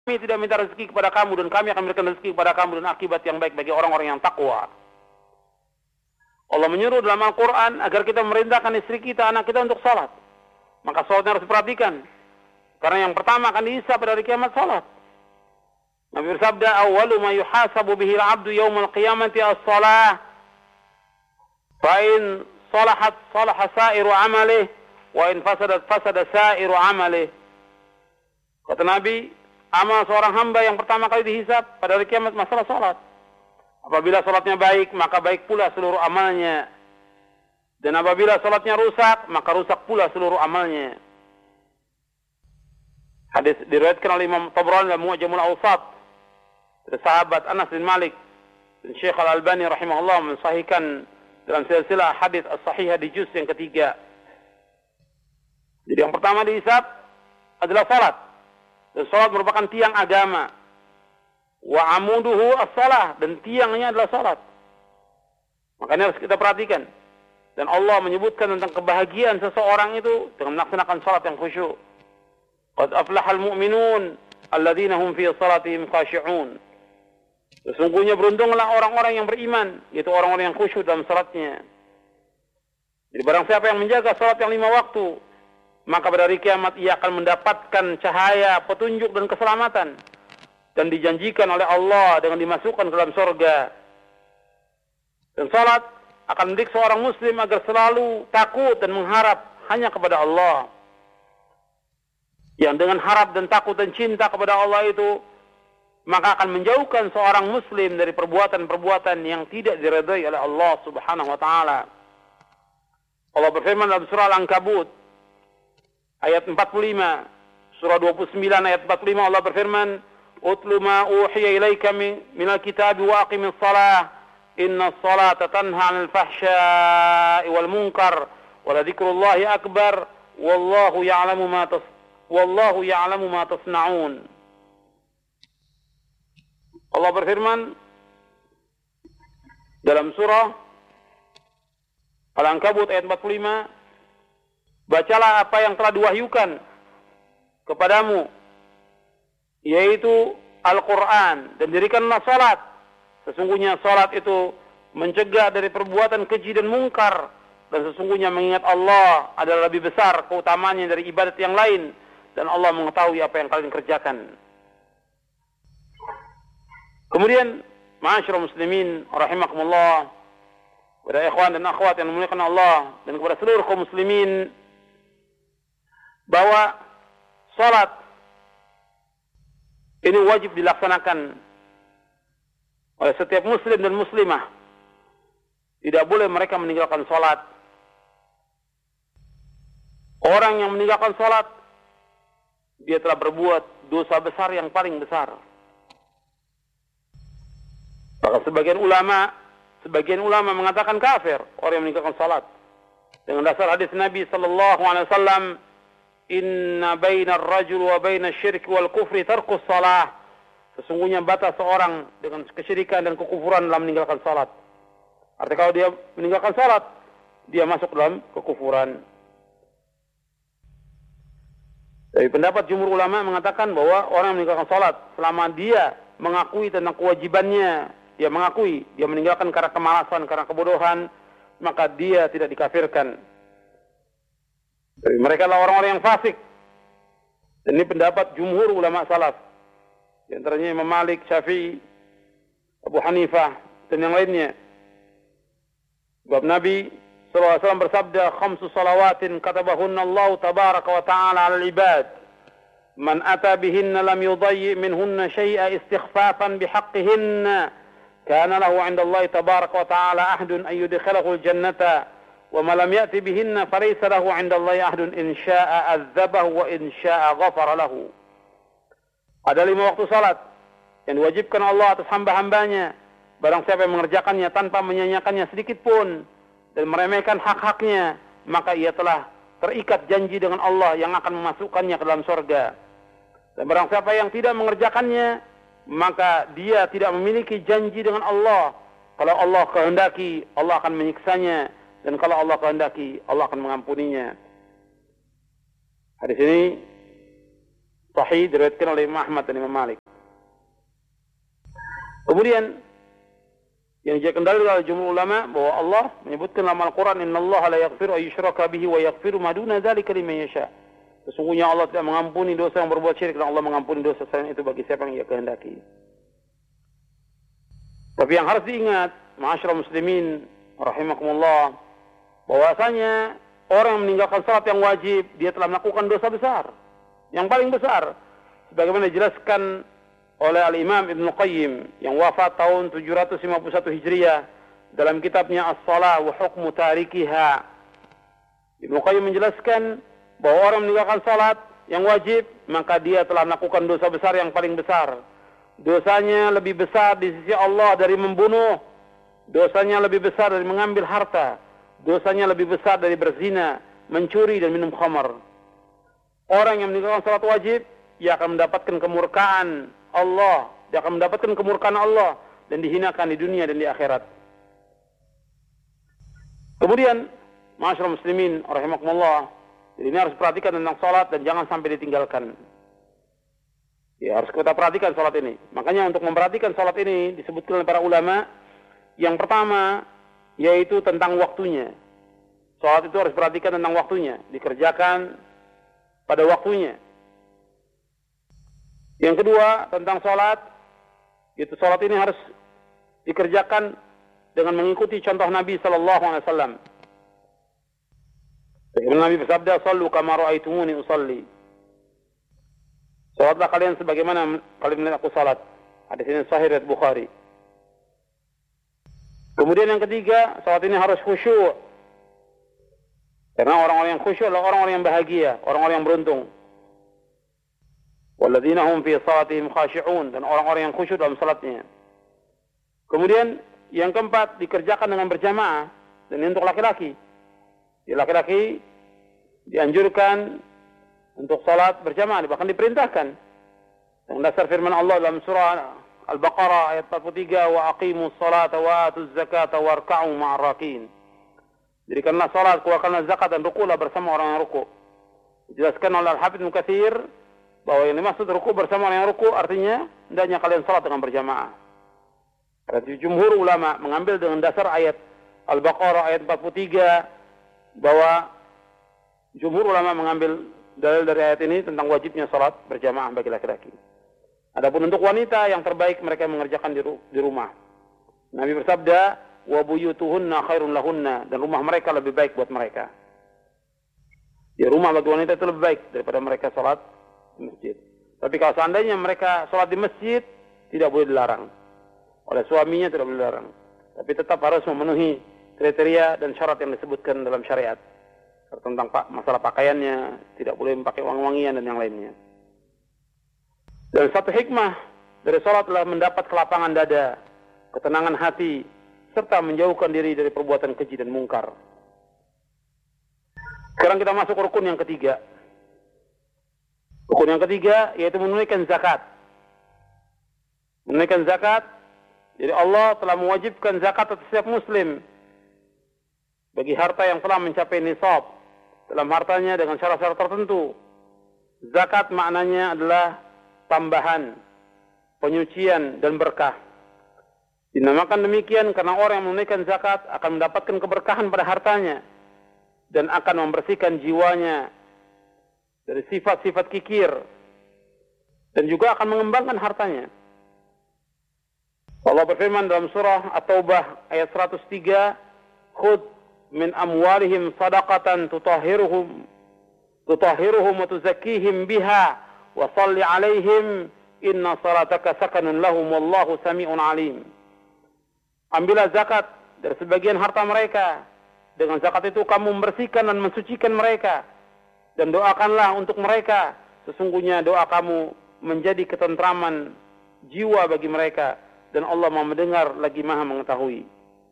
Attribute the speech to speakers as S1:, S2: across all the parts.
S1: kami tidak minta rezeki kepada kamu dan kami akan memberikan rezeki kepada kamu dan akibat yang baik bagi orang-orang yang takwa. Allah menyuruh dalam Al-Quran agar kita memerintahkan istri kita, anak kita untuk salat. Maka salatnya harus diperhatikan. Karena yang pertama akan dihisab pada hari kiamat salat. Nabi bersabda, "Awwalu ma yuhasabu bihi al-'abdu yaumal qiyamati as-shalah. Fa in salahat salaha sa'iru 'amalihi wa in fasadat fasada sa'iru 'amalihi." Kata Nabi, amal seorang hamba yang pertama kali dihisab pada hari kiamat masalah salat. Apabila salatnya baik, maka baik pula seluruh amalnya. Dan apabila salatnya rusak, maka rusak pula seluruh amalnya. Hadis diriwayatkan oleh Imam Tabrani dalam Mu'jamul Awsat dari sahabat Anas bin Malik, dan Syekh Al-Albani rahimahullah mensahihkan dalam silsilah hadis as-sahihah di juz yang ketiga. Jadi yang pertama dihisab adalah salat. Dan salat merupakan tiang agama. Wa amuduhu as-salah, dan tiangnya adalah salat. Makanya harus kita perhatikan. Dan Allah menyebutkan tentang kebahagiaan seseorang itu dengan melaksanakan salat yang khusyuk. Qad aflahal mu'minun alladzina hum fi salatihim khashi'un. Sesungguhnya beruntunglah orang-orang yang beriman, yaitu orang-orang yang khusyuk dalam salatnya. Jadi barang siapa yang menjaga salat yang 5 waktu, maka pada hari kiamat ia akan mendapatkan cahaya, petunjuk dan keselamatan, dan dijanjikan oleh Allah dengan dimasukkan ke dalam surga. Dan salat akan mendidik seorang muslim agar selalu takut dan mengharap hanya kepada Allah. Yang dengan harap dan takut dan cinta kepada Allah itu, maka akan menjauhkan seorang muslim dari perbuatan-perbuatan yang tidak diridhai oleh Allah Subhanahu wa taala. Allah berfirman dalam surah Al-Ankabut ayat 45, surah 29 ayat 45, Allah berfirman, "Utlu ma uhiya ilaika minal kitabi wa aqimis shalah, innas salata tanha 'anil fahsya'i wal munkar, wa la dzikrullahi akbar, wallahu ya'lamu ma tasna'un." Allah berfirman dalam surah Al-Ankabut ayat 45, "Bacalah apa yang telah diwahyukan kepadamu, yaitu Al-Quran, dan dirikanlah salat. Sesungguhnya salat itu mencegah dari perbuatan keji dan mungkar, dan sesungguhnya mengingat Allah adalah lebih besar keutamaannya dari ibadat yang lain, dan Allah mengetahui apa yang kalian kerjakan." Kemudian, ma'asyiral muslimin rahimakumullah, kepada ikhwan dan akhwat yang dimuliakan Allah, dan kepada seluruh kaum muslimin, bahwa salat ini wajib dilaksanakan oleh setiap muslim dan muslimah. Tidak boleh mereka meninggalkan salat. Orang yang meninggalkan salat, dia telah berbuat dosa besar yang paling besar. Bahkan sebagian ulama mengatakan kafir orang yang meninggalkan salat dengan dasar hadis Nabi sallallahu alaihi wasallam, "Inna bainar rajul wa bainasy syirki wal kufri tarkus shalah." Sesungguhnya batas seorang dengan kesyirikan dan kekufuran dalam meninggalkan salat. Artinya kalau dia meninggalkan salat, dia masuk dalam kekufuran. Dari pendapat jumhur ulama mengatakan bahwa orang yang meninggalkan salat selama dia mengakui tentang kewajibannya, dia mengakui, dia meninggalkan karena kemalasan, karena kebodohan, maka dia tidak dikafirkan. Mereka adalah orang-orang yang fasik. Dan ini pendapat jumhur ulama salaf. Di antaranya Imam Malik, Syafi'i, Abu Hanifah, dan yang lainnya. Sebab Nabi SAW bersabda, "Khamsu salawatin katabahunna Allah tabaraka wa ta'ala 'alal ibad. Man ata bihinna lam yudayyi minhunna syai'a istighfafan bihaqqihinna. Kana lahu 'inda Allah tabaraka wa ta'ala ahdun an yudkhilahu al-jannata, wa ma lam ya'ti bihinna falaysa lahu 'inda Allah ahdun in syaa'a 'adzabahu wa in syaa'a ghafara lahu." Ada 5 waktu salat yang diwajibkan Allah atas hamba-hambanya. Barang siapa yang mengerjakannya tanpa menyanyiakannya sedikit pun dan meremehkan hak-haknya, maka ia telah terikat janji dengan Allah yang akan memasukkannya ke dalam surga. Dan barang siapa yang tidak mengerjakannya, maka dia tidak memiliki janji dengan Allah. Kalau Allah kehendaki, Allah akan menyiksanya, dan kalau Allah kehendaki, Allah akan mengampuninya. Hadis ini sahih diriwayatkan oleh Imam Ahmad dan Imam Malik. Kemudian yang dijadikan dalil oleh jumhur ulama bahwa Allah menyebutkan dalam Al-Quran, innallaha la yaghfiru an yushraka bihi wa yaghfiru ma duna dzalika liman yasha. Sesungguhnya Allah tidak mengampuni dosa yang berbuat syirik, dan Allah mengampuni dosa selain itu bagi siapa yang Ia kehendaki. Tapi yang harus diingat, ma'asyiral muslimin rahimakumullah, bahwasanya orang yang meninggalkan salat yang wajib, dia telah melakukan dosa besar, yang paling besar, sebagaimana dijelaskan oleh Al-Imam Ibn Qayyim yang wafat tahun 751 Hijriah dalam kitabnya As-Salah wa Hukmu Tarikiha. Ibn Qayyim menjelaskan bahwa orang meninggalkan salat yang wajib, maka dia telah melakukan dosa besar yang paling besar. Dosanya lebih besar di sisi Allah dari membunuh, dosanya lebih besar dari mengambil harta, dosanya lebih besar dari berzina, mencuri dan minum khamar. Orang yang meninggalkan salat wajib, ia akan mendapatkan kemurkaan Allah, dia akan mendapatkan kemurkaan Allah dan dihinakan di dunia dan di akhirat. Kemudian, ma'asyiral muslimin rahimakumullah, jadi ini harus perhatikan tentang salat dan jangan sampai ditinggalkan. Ya, harus kita perhatikan salat ini. Makanya untuk memperhatikan salat ini disebutkan oleh para ulama, yang pertama yaitu tentang waktunya. Salat itu harus perhatikan tentang waktunya, dikerjakan pada waktunya. Yang kedua, tentang sholat, itu sholat ini harus dikerjakan dengan mengikuti contoh Nabi SAW. Nabi bersabda, "Shallu kama ra'aitumuni usalli." Salatlah kalian sebagaimana kalian melihat aku salat. Hadis ini sahih riwayat Bukhari. Kemudian yang ketiga, salat ini harus khusyuk. Karena orang-orang yang khusyuk adalah orang-orang yang bahagia, orang-orang yang beruntung. Walladzina hum fi salatihim khashi'un, dan orang-orang yang khusyuk dalam salatnya. Kemudian yang keempat, dikerjakan dengan berjamaah, dan ini untuk laki-laki. Laki-laki dianjurkan untuk salat berjamaah, bahkan diperintahkan. Dengan dasar firman Allah dalam surah Al-Baqarah ayat 43, wa aqimus salata wa atuz zakata warka'u ma'ar rakin. Dirikanlah salat, keluarkanlah zakat dan rukulah bersama orang yang ruku. Dijelaskan oleh Al-Hafidz Ibnu Katsir bahwa yang dimaksud ruku bersama orang yang ruku artinya hendaknya kalian salat dengan berjamaah. Karena jumhur ulama mengambil dengan dasar ayat Al-Baqarah ayat 43 bahwa jumhur ulama mengambil dalil dari ayat ini tentang wajibnya salat berjamaah bagi laki-laki. Adapun untuk wanita yang terbaik mereka mengerjakan di rumah. Nabi bersabda, wa buyutuhunna khairun lahunna, dan rumah mereka lebih baik buat mereka. Di rumah bagi wanita itu lebih baik daripada mereka salat di masjid. Tapi kalau seandainya mereka sholat di masjid, tidak boleh dilarang. Oleh suaminya tidak boleh dilarang. Tapi tetap harus memenuhi kriteria dan syarat yang disebutkan dalam syariat. Tentang masalah pakaiannya, tidak boleh memakai wangi-wangian dan yang lainnya. Dan satu hikmah dari sholat adalah mendapat kelapangan dada, ketenangan hati, serta menjauhkan diri dari perbuatan keji dan mungkar. Sekarang kita masuk ke rukun yang ketiga. Rukun yang ketiga yaitu menunaikan zakat. Menunaikan zakat, jadi Allah telah mewajibkan zakat atas setiap muslim bagi harta yang telah mencapai nisab. Dalam hartanya dengan syarat-syarat tertentu. Zakat maknanya adalah tambahan, penyucian dan berkah. Dinamakan demikian karena orang yang menunaikan zakat akan mendapatkan keberkahan pada hartanya dan akan membersihkan jiwanya dari sifat-sifat kikir dan juga akan mengembangkan hartanya. Allah berfirman dalam surah At-Taubah ayat 103, "Khudh min amwalihim sadaqatan tutahhiruhum wa tuzakkihim biha wa shalli 'alaihim inna salataka sakanun lahum wallahu sami'un 'alim." Ambillah zakat dari sebagian harta mereka. Dengan zakat itu kamu membersihkan dan mensucikan mereka. Dan doakanlah untuk mereka. Sesungguhnya doa kamu menjadi ketentraman jiwa bagi mereka. Dan Allah Maha mendengar lagi Maha mengetahui.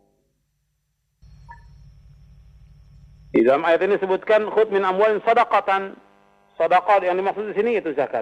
S1: Di dalam ayat ini disebutkan khudh min amwalin sadaqatan. Sedekah yang dimaksud di sini itu zakat.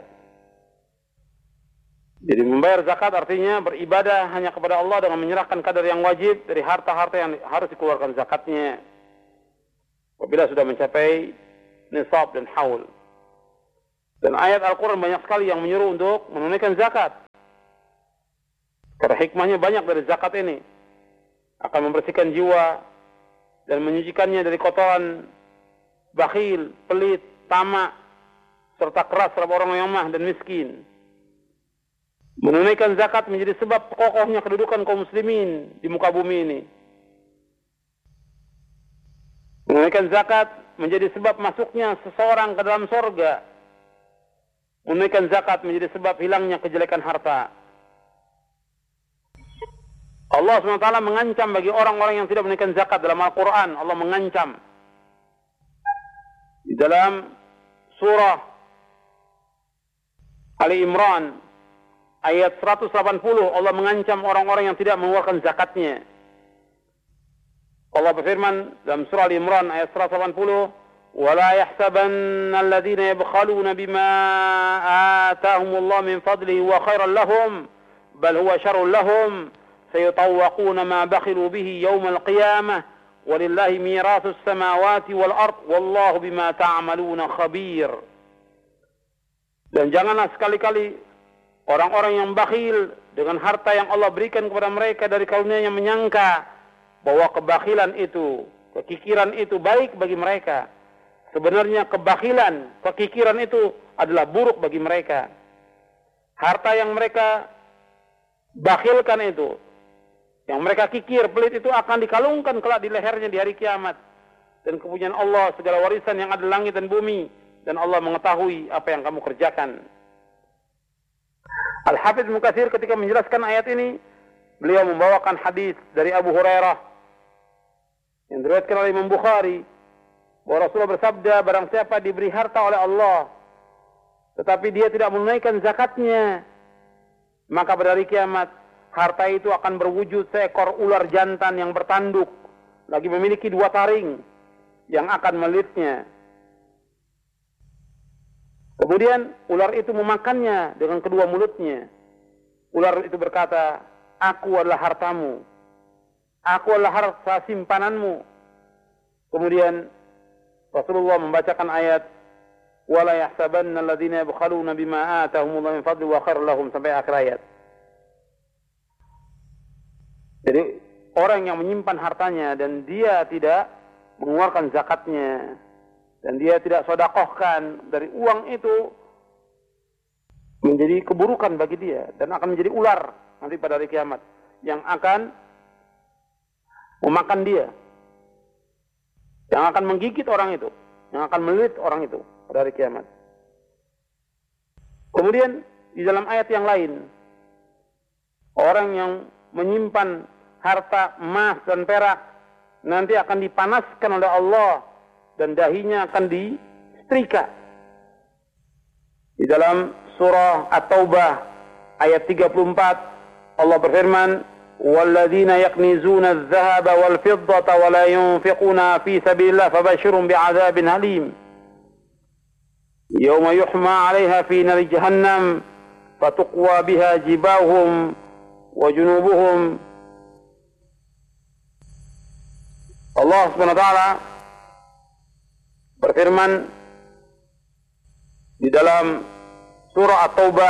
S1: Jadi membayar zakat artinya beribadah hanya kepada Allah dengan menyerahkan kadar yang wajib dari harta-harta yang harus dikeluarkan zakatnya. Apabila sudah mencapai nisab dan haul. Dan ayat Al-Quran banyak sekali yang menyuruh untuk menunaikan zakat. Karena hikmahnya banyak dari zakat ini. Akan membersihkan jiwa dan menyucikannya dari kotoran bakhil, pelit, tamak, serta keras terhadap orang yang lemah dan miskin. Menunaikan zakat menjadi sebab kokohnya kedudukan kaum muslimin di muka bumi ini. Menunaikan zakat menjadi sebab masuknya seseorang ke dalam sorga. Menunaikan zakat menjadi sebab hilangnya kejelekan harta. Allah SWT mengancam bagi orang-orang yang tidak menunaikan zakat dalam Al-Quran. Allah mengancam. Di dalam surah Ali Imran ayat 180 Allah mengancam orang-orang yang tidak mengeluarkan zakatnya. Allah berfirman dalam surah Ali Imran ayat 180, "Wala yahsabanna alladhina yabkhaluna bima atahumullah min fadlihi wa khairan lahum, bal huwa syarrun lahum, sayutawwaquna ma bakhilu bihi yawmal qiyamah, walillahi mirasus samawati wal ard, wallahu bima ta'maluna khabir." Dan janganlah sekali-kali orang-orang yang bakhil dengan harta yang Allah berikan kepada mereka dari karunia-Nya menyangka bahwa kebakhilan itu, kekikiran itu baik bagi mereka. Sebenarnya kebakhilan, kekikiran itu adalah buruk bagi mereka. Harta yang mereka bakhilkan itu, yang mereka kikir, pelit itu akan dikalungkan kelak di lehernya di hari kiamat. Dan kepunyaan Allah segala warisan yang ada di langit dan bumi. Dan Allah mengetahui apa yang kamu kerjakan. Al-Hafidz Ibnu Katsir ketika menjelaskan ayat ini, beliau membawakan hadis dari Abu Hurairah yang diriwayatkan oleh Imam Bukhari, bahwa Rasulullah bersabda, barang siapa diberi harta oleh Allah tetapi dia tidak menunaikan zakatnya, maka pada hari kiamat harta itu akan berwujud seekor ular jantan yang bertanduk, lagi memiliki 2 taring yang akan melitnya. Kemudian ular itu memakannya dengan kedua mulutnya. Ular itu berkata, "Aku adalah hartamu. Aku adalah harta simpananmu." Kemudian Rasulullah membacakan ayat, "Wala yahsabanna alladhina yabkhaluna bima atahumullahu min fadli wa khairul lahum," sampai akhir ayat. Jadi orang yang menyimpan hartanya dan dia tidak mengeluarkan zakatnya dan dia tidak sedekahkan dari uang itu, menjadi keburukan bagi dia dan akan menjadi ular nanti pada hari kiamat yang akan memakan dia, yang akan menggigit orang itu, yang akan melilit orang itu pada hari kiamat. Kemudian di dalam ayat yang lain, orang yang menyimpan harta emas dan perak nanti akan dipanaskan oleh Allah dan dahinya akan disetrika. Di dalam surah At-Taubah ayat 34 Allah berfirman, "Walladzina yaknizuna adh-dhahaba wal fiddata wa la yunfiquna fi sabilillah fabashshirhum bi'adzabin alim. Yawma yuhma 'alayha fi nari jahannam fatuqwa biha jibahum wa junubuhum." Allah Subhanahu wa taala berfirman di dalam surah At-Taubah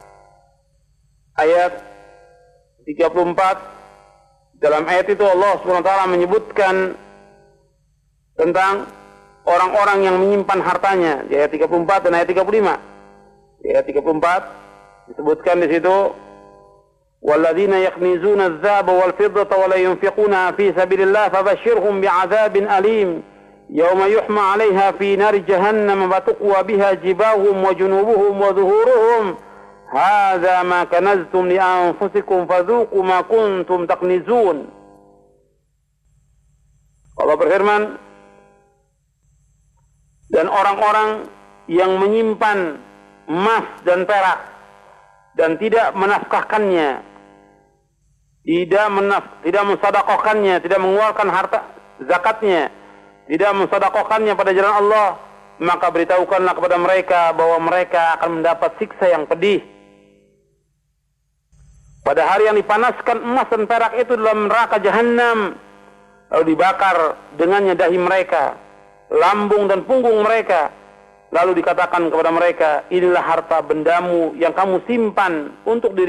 S1: ayat 34. Dalam ayat itu Allah Subhanahu wa taala menyebutkan tentang orang-orang yang menyimpan hartanya di ayat 34 dan ayat 35. Di ayat 34 disebutkan di situ, "Walladzina yaknizuna adh-dhahaba wal fiddata wa la yunfiquna fi sabilillah fabashshirhum bi'adzabin alim. Yawma yuhma 'alayha fi nari jahannam wa tuqwa biha jibahum wa junubuhum wa dhuhuruhum. Hadza ma kanaztum li anfusikum fadzuqu ma kuntum taknizun." Allah berfirman, dan orang-orang yang menyimpan emas dan perak dan tidak menafkahkannya, tidak mensedekahkannya, tidak mengeluarkan harta zakatnya, tidak mensedekahkannya pada jalan Allah, maka beritahukanlah kepada mereka bahwa mereka akan mendapat siksa yang pedih. Pada hari yang dipanaskan emas dan perak itu dalam neraka Jahannam, lalu dibakar dengannya dahi mereka, lambung dan punggung mereka, Lalu dikatakan kepada mereka, inilah harta bendamu yang kamu simpan untuk diri